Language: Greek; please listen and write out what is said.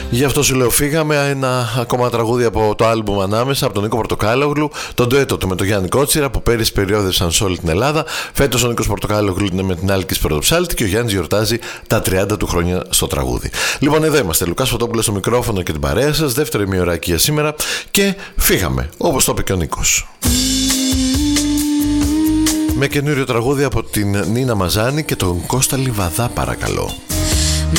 Γι' αυτό σου λέω φύγαμε. Ένα ακόμα τραγούδι από το άλμπουμ Ανάμεσα, από τον Νίκο Πορτοκάλογλου. Τον ντουέτο του με τον Γιάννη Κότσιρα που πέρυσι περιόδευσαν σε όλη την Ελλάδα. Φέτος ο Νίκος Πορτοκάλογλου είναι με την Άλκης Πρωτοψάλτη και ο Γιάννης γιορτάζει τα 30 του χρόνια στο τραγούδι. Λοιπόν, εδώ είμαστε. Λουκάς Φωτόπουλος στο μικρόφωνο και την παρέα σας. Δεύτερη ημιωράκη για σήμερα και φύγαμε, όπως το είπε και ο Νίκος. Με καινούριο τραγούδι από την Νίνα Μαζάνη και τον Κώστα Λιβαδά, παρακαλώ.